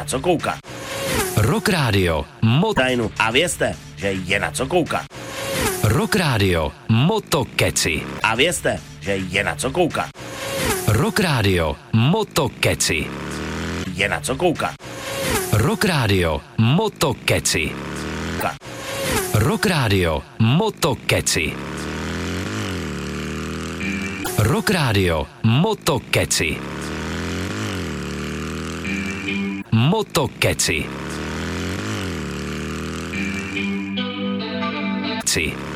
na co koukat. Rock Radio Tajnu a vězte, že je na co koukat. Rock Radio Motokeci. A vězte, že je na co koukat. Rock Radio Motokeci. Je na co koukat. Rock Radio Motokeci. Rock Radio Motokeci. Rock Radio Motokeci. Motokeci.